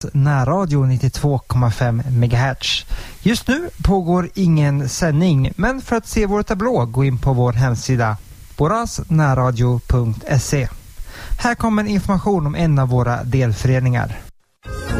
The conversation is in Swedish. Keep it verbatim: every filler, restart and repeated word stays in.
Närradio nittiotvå komma fem megahertz. Just nu pågår ingen sändning, men för att se vår tablå gå in på vår hemsida borasnärradio punkt se. Här kommer information om en av våra delföreningar.